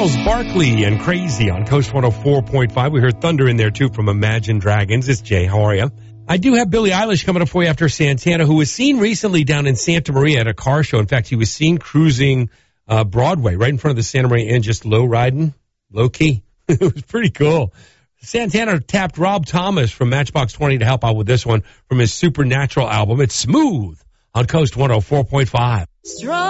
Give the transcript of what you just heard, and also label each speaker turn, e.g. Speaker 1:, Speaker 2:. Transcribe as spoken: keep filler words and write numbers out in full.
Speaker 1: Gnarls Barkley and Crazy on Coast one oh four point five. We heard Thunder in there, too, from Imagine Dragons. It's Jay. How are you? I do have Billie Eilish coming up for you after Santana, who was seen recently down in Santa Maria at a car show. In fact, he was seen cruising uh, Broadway right in front of the Santa Maria Inn, just low riding, low key. It was pretty cool. Santana tapped Rob Thomas from Matchbox twenty to help out with this one from his Supernatural album. It's Smooth on Coast one oh four point five.
Speaker 2: Strong.